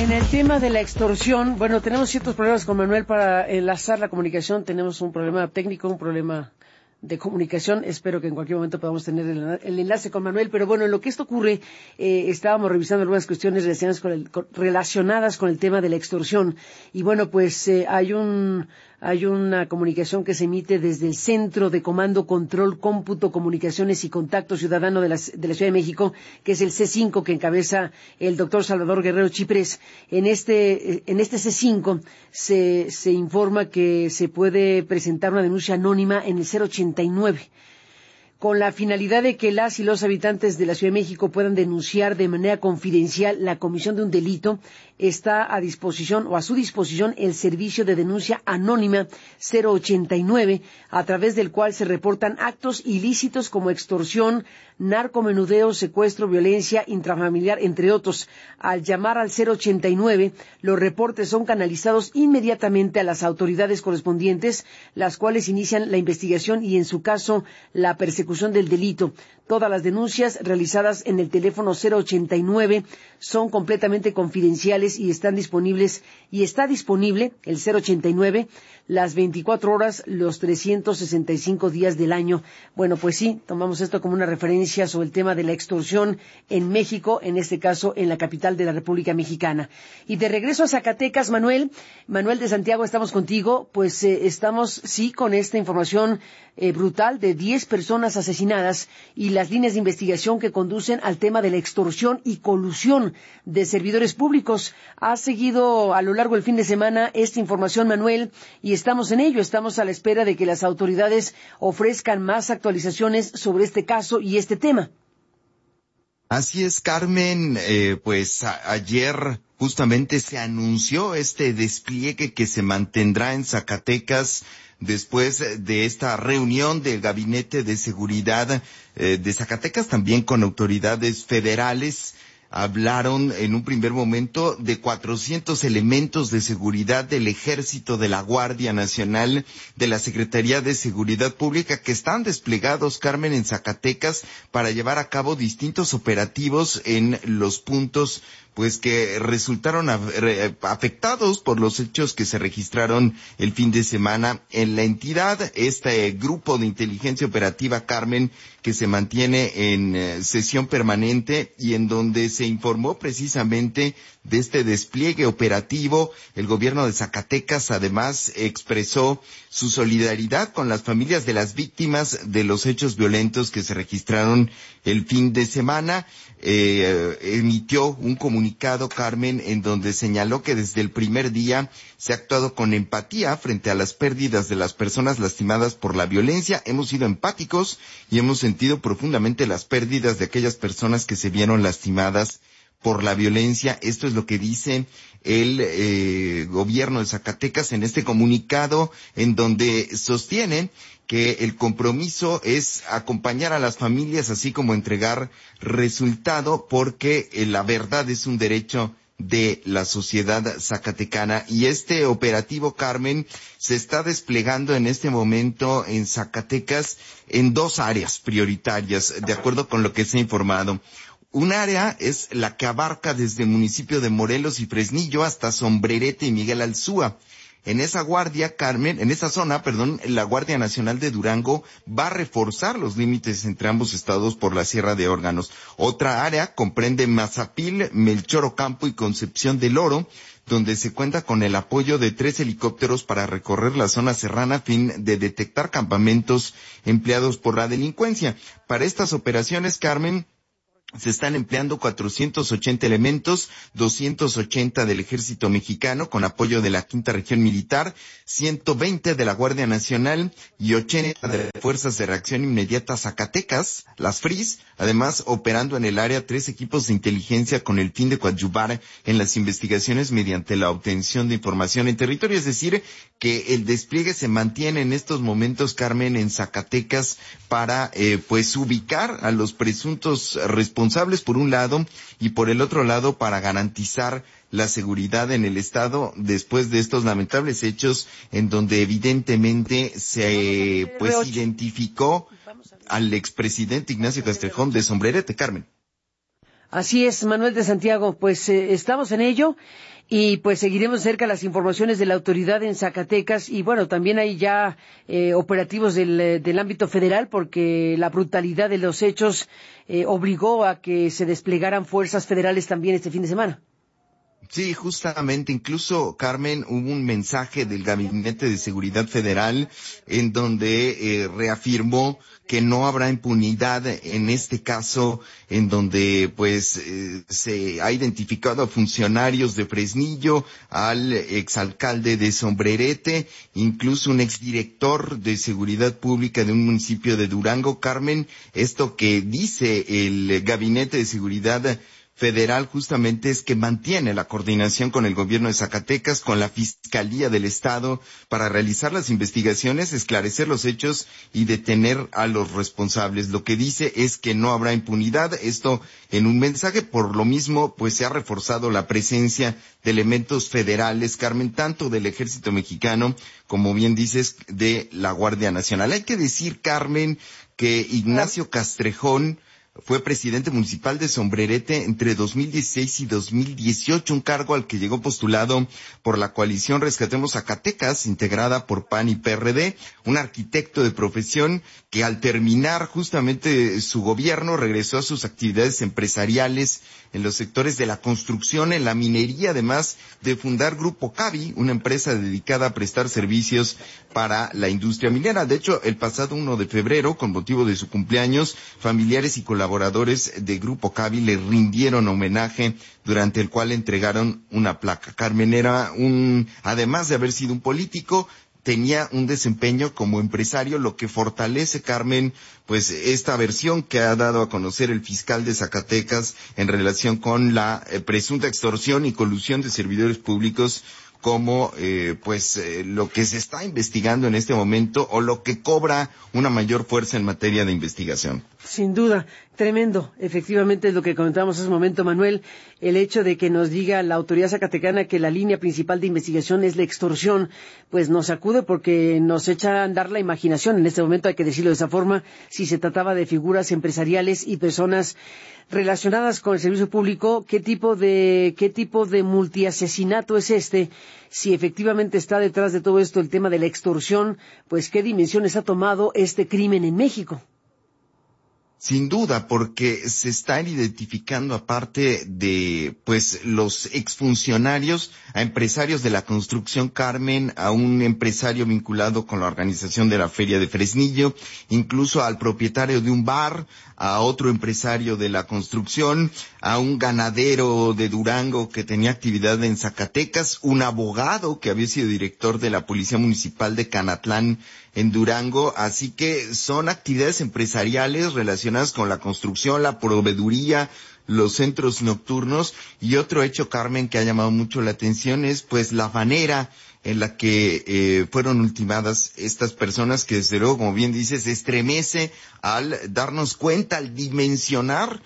En el tema de la extorsión, bueno, tenemos ciertos problemas con Manuel para enlazar la comunicación. Tenemos un problema técnico, un problema de comunicación. Espero que en cualquier momento podamos tener el enlace con Manuel. Pero bueno, en lo que esto ocurre, estábamos revisando algunas cuestiones relacionadas con el tema de la extorsión. Y bueno, pues hay una comunicación que se emite desde el Centro de Comando, Control, Cómputo, Comunicaciones y Contacto Ciudadano de la Ciudad de México, que es el C5 que encabeza el doctor Salvador Guerrero Chiprés. En este C5 se informa que se puede presentar una denuncia anónima en el 089. Con la finalidad de que las y los habitantes de la Ciudad de México puedan denunciar de manera confidencial la comisión de un delito, está a disposición o a su disposición el servicio de denuncia anónima 089, a través del cual se reportan actos ilícitos como extorsión, narcomenudeo, secuestro, violencia intrafamiliar, entre otros. Al llamar al 089, los reportes son canalizados inmediatamente a las autoridades correspondientes, las cuales inician la investigación y, en su caso, la persecución del delito. Todas las denuncias realizadas en el teléfono 089 son completamente confidenciales y está disponible el 089 las 24 horas, los 365 días del año. Bueno, pues sí, tomamos esto como una referencia sobre el tema de la extorsión en México, en este caso en la capital de la República Mexicana. Y de regreso a Zacatecas, Manuel de Santiago, estamos contigo. Pues estamos, sí, con esta información brutal de 10 personas asesinadas y las líneas de investigación que conducen al tema de la extorsión y colusión de servidores públicos. Ha seguido a lo largo del fin de semana esta información, Manuel, y estamos en ello. Estamos a la espera de que las autoridades ofrezcan más actualizaciones sobre este caso y este tema. Así es, Carmen. Ayer justamente se anunció este despliegue que se mantendrá en Zacatecas después de esta reunión del Gabinete de Seguridad de Zacatecas, también con autoridades federales. Hablaron en un primer momento de 400 elementos de seguridad del Ejército, de la Guardia Nacional, de la Secretaría de Seguridad Pública, que están desplegados, Carmen, en Zacatecas para llevar a cabo distintos operativos en los puntos pues que resultaron afectados por los hechos que se registraron el fin de semana en la entidad. Este grupo de inteligencia operativa, Carmen, que se mantiene en sesión permanente y en donde se informó precisamente de este despliegue operativo. El gobierno de Zacatecas además expresó su solidaridad con las familias de las víctimas de los hechos violentos que se registraron el fin de semana. Emitió un comunicado, Carmen, en donde señaló que desde el primer día se ha actuado con empatía frente a las pérdidas de las personas lastimadas por la violencia. Hemos sido empáticos y hemos sentido profundamente las pérdidas de aquellas personas que se vieron lastimadas por la violencia. Esto es lo que dice el gobierno de Zacatecas en este comunicado, en donde sostienen que el compromiso es acompañar a las familias, así como entregar resultado, porque la verdad es un derecho de la sociedad zacatecana. Y este operativo, Carmen, se está desplegando en este momento en Zacatecas en dos áreas prioritarias, de acuerdo con lo que se ha informado. Un área es la que abarca desde el municipio de Morelos y Fresnillo hasta Sombrerete y Miguel Alzúa. En esa zona, la Guardia Nacional de Durango va a reforzar los límites entre ambos estados por la Sierra de Órganos. Otra área comprende Mazapil, Melchor Ocampo y Concepción del Oro, donde se cuenta con el apoyo de 3 helicópteros para recorrer la zona serrana a fin de detectar campamentos empleados por la delincuencia. Para estas operaciones, Carmen, se están empleando 480 elementos, 280 del Ejército Mexicano con apoyo de la Quinta Región Militar, 120 de la Guardia Nacional y 80 de Fuerzas de Reacción Inmediata Zacatecas, las FRIS, además operando en el área 3 equipos de inteligencia con el fin de coadyuvar en las investigaciones mediante la obtención de información en territorio. Es decir, que el despliegue se mantiene en estos momentos, Carmen, en Zacatecas para ubicar a los presuntos responsables por un lado y por el otro lado para garantizar la seguridad en el estado después de estos lamentables hechos en donde evidentemente se identificó al expresidente Ignacio Castrejón de Sombrerete, Carmen. Así es, Manuel de Santiago, pues estamos en ello y pues seguiremos cerca las informaciones de la autoridad en Zacatecas y bueno, también hay ya operativos del ámbito federal porque la brutalidad de los hechos obligó a que se desplegaran fuerzas federales también este fin de semana. Sí, justamente, incluso, Carmen, hubo un mensaje del Gabinete de Seguridad Federal en donde reafirmó que no habrá impunidad en este caso, en donde pues se ha identificado a funcionarios de Fresnillo, al exalcalde de Sombrerete, incluso un exdirector de Seguridad Pública de un municipio de Durango. Carmen, esto que dice el Gabinete de Seguridad Federal justamente es que mantiene la coordinación con el gobierno de Zacatecas, con la Fiscalía del Estado, para realizar las investigaciones, esclarecer los hechos y detener a los responsables. Lo que dice es que no habrá impunidad. Esto en un mensaje. Por lo mismo, pues se ha reforzado la presencia de elementos federales, Carmen, tanto del Ejército Mexicano como bien dices de la Guardia Nacional. Hay que decir, Carmen, que Ignacio Castrejón fue presidente municipal de Sombrerete entre 2016 y 2018, un cargo al que llegó postulado por la coalición Rescatemos Zacatecas, integrada por PAN y PRD, un arquitecto de profesión que al terminar justamente su gobierno regresó a sus actividades empresariales en los sectores de la construcción, en la minería, además de fundar Grupo Cavi, una empresa dedicada a prestar servicios para la industria minera. De hecho, el pasado 1 de febrero, con motivo de su cumpleaños, familiares y colaboradores de Grupo Cavi le rindieron homenaje, durante el cual entregaron una placa. Carmen era además de haber sido un político, tenía un desempeño como empresario, lo que fortalece, Carmen, pues esta versión que ha dado a conocer el fiscal de Zacatecas en relación con la presunta extorsión y colusión de servidores públicos, como lo que se está investigando en este momento o lo que cobra una mayor fuerza en materia de investigación. Sin duda, tremendo. Efectivamente es lo que comentábamos hace un momento, Manuel, el hecho de que nos diga la autoridad zacatecana que la línea principal de investigación es la extorsión, pues nos sacude porque nos echa a andar la imaginación. En este momento hay que decirlo de esa forma, si se trataba de figuras empresariales y personas relacionadas con el servicio público, ¿qué tipo de multiasesinato es este? Si efectivamente está detrás de todo esto el tema de la extorsión, pues ¿qué dimensiones ha tomado este crimen en México? Sin duda, porque se están identificando, aparte de los exfuncionarios, a empresarios de la construcción, Carmen, a un empresario vinculado con la organización de la Feria de Fresnillo, incluso al propietario de un bar, a otro empresario de la construcción, a un ganadero de Durango que tenía actividad en Zacatecas, un abogado que había sido director de la Policía Municipal de Canatlán en Durango. Así que son actividades empresariales relacionadas con la construcción, la proveeduría, los centros nocturnos. Y otro hecho, Carmen, que ha llamado mucho la atención es la manera en la que fueron ultimadas estas personas, que desde luego, como bien dices, estremece al darnos cuenta, al dimensionar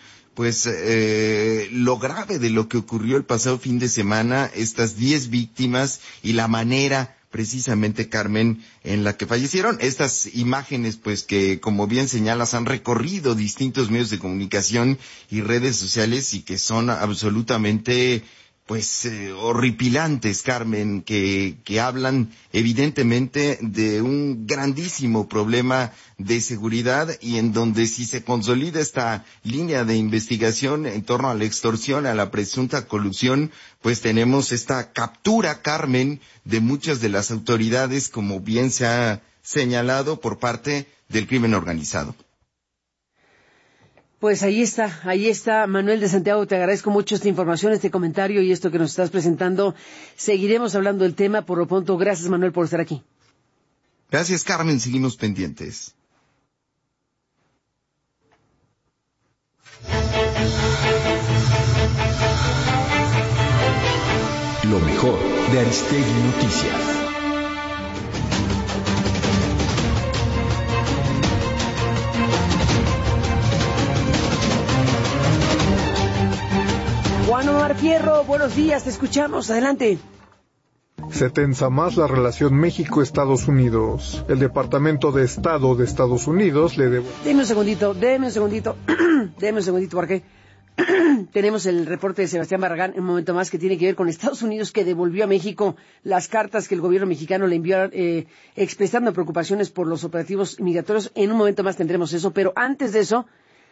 lo grave de lo que ocurrió el pasado fin de semana, estas 10 víctimas y la manera precisamente, Carmen, en la que fallecieron. Estas imágenes, que como bien señalas, han recorrido distintos medios de comunicación y redes sociales y que son absolutamente horripilantes, Carmen, que hablan evidentemente de un grandísimo problema de seguridad y en donde si se consolida esta línea de investigación en torno a la extorsión, a la presunta colusión, tenemos esta captura, Carmen, de muchas de las autoridades, como bien se ha señalado, por parte del crimen organizado. Pues ahí está, Manuel de Santiago, te agradezco mucho esta información, este comentario y esto que nos estás presentando. Seguiremos hablando del tema, por lo pronto, gracias, Manuel, por estar aquí. Gracias, Carmen, seguimos pendientes. Lo mejor de Aristegui Noticias. Juan Omar Fierro, buenos días, te escuchamos, adelante. Se tensa más la relación México-Estados Unidos. El Departamento de Estado de Estados Unidos le debe... Deme un segundito, ¿por qué? Tenemos el reporte de Sebastián Barragán en un momento más, que tiene que ver con Estados Unidos, que devolvió a México las cartas que el gobierno mexicano le envió expresando preocupaciones por los operativos migratorios. En un momento más tendremos eso, pero antes de eso,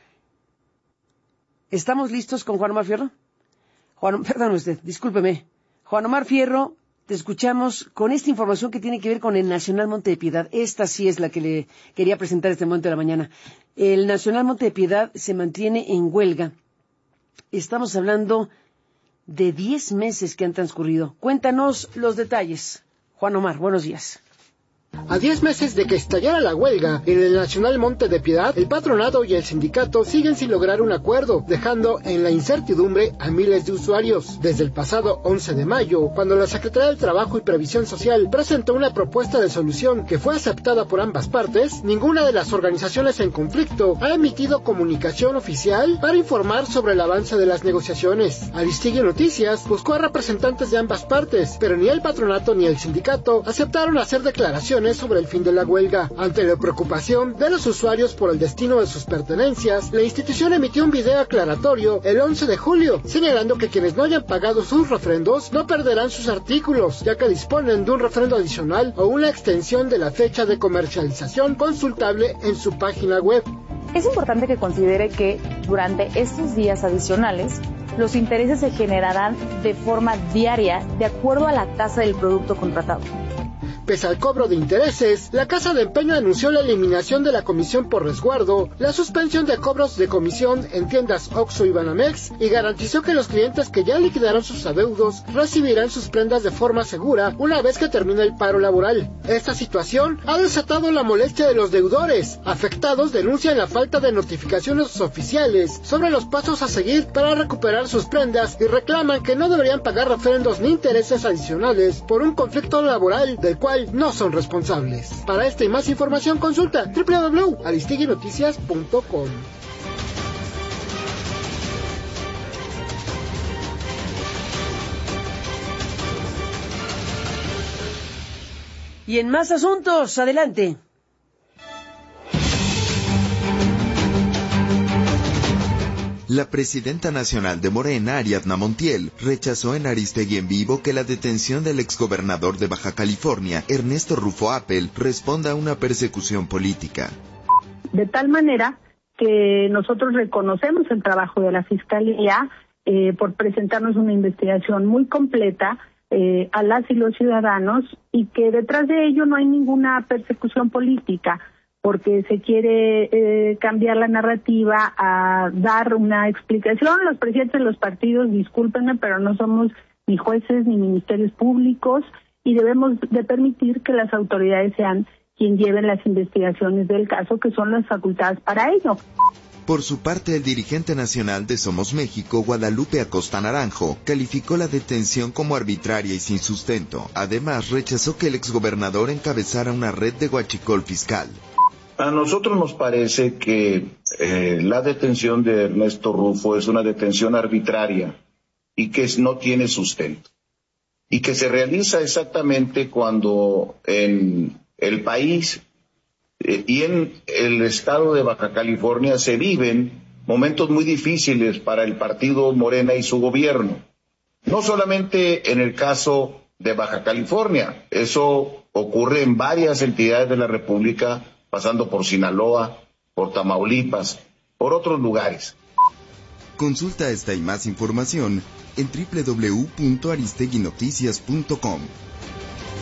¿estamos listos con Juan Omar Fierro? Perdón usted, discúlpeme. Juan Omar Fierro, te escuchamos con esta información que tiene que ver con el Nacional Monte de Piedad. Esta sí es la que le quería presentar este momento de la mañana. El Nacional Monte de Piedad se mantiene en huelga. Estamos hablando de 10 meses que han transcurrido. Cuéntanos los detalles. Juan Omar, buenos días. A 10 meses de que estallara la huelga en el Nacional Monte de Piedad, el patronato y el sindicato siguen sin lograr un acuerdo, dejando en la incertidumbre a miles de usuarios. Desde el pasado 11 de mayo, cuando la Secretaría del Trabajo y Previsión Social presentó una propuesta de solución que fue aceptada por ambas partes, ninguna de las organizaciones en conflicto ha emitido comunicación oficial para informar sobre el avance de las negociaciones. Aristegui Noticias buscó a representantes de ambas partes, pero ni el patronato ni el sindicato aceptaron hacer declaraciones sobre el fin de la huelga. Ante la preocupación de los usuarios por el destino de sus pertenencias, la institución emitió un video aclaratorio el 11 de julio, señalando que quienes no hayan pagado sus refrendos no perderán sus artículos, ya que disponen de un refrendo adicional o una extensión de la fecha de comercialización consultable en su página web. Es importante que considere que durante estos días adicionales, los intereses se generarán de forma diaria de acuerdo a la tasa del producto contratado. Pese al cobro de intereses, la Casa de Empeño anunció la eliminación de la comisión por resguardo, la suspensión de cobros de comisión en tiendas Oxxo y Banamex, y garantizó que los clientes que ya liquidaron sus adeudos recibirán sus prendas de forma segura una vez que termine el paro laboral. Esta situación ha desatado la molestia de los deudores. Afectados denuncian la falta de notificaciones oficiales sobre los pasos a seguir para recuperar sus prendas y reclaman que no deberían pagar refrendos ni intereses adicionales por un conflicto laboral del cual no son responsables. Para esta y más información consulta www.aristeguinoticias.com. Y en más asuntos, adelante. La presidenta nacional de Morena, Ariadna Montiel, rechazó en Aristegui en Vivo que la detención del exgobernador de Baja California, Ernesto Rufo Appel, responda a una persecución política. De tal manera que nosotros reconocemos el trabajo de la Fiscalía por presentarnos una investigación muy completa a las y los ciudadanos, y que detrás de ello no hay ninguna persecución política, porque se quiere cambiar la narrativa a dar una explicación. Los presidentes de los partidos, discúlpenme, pero no somos ni jueces ni ministerios públicos, y debemos de permitir que las autoridades sean quien lleven las investigaciones del caso, que son las facultadas para ello. Por su parte, el dirigente nacional de Somos México, Guadalupe Acosta Naranjo, calificó la detención como arbitraria y sin sustento. Además, rechazó que el exgobernador encabezara una red de huachicol fiscal. A nosotros nos parece que la detención de Ernesto Rufo es una detención arbitraria y que no tiene sustento, y que se realiza exactamente cuando en el país y en el estado de Baja California se viven momentos muy difíciles para el partido Morena y su gobierno. No solamente en el caso de Baja California, eso ocurre en varias entidades de la República, pasando por Sinaloa, por Tamaulipas, por otros lugares. Consulta esta y más información en www.aristeguinoticias.com.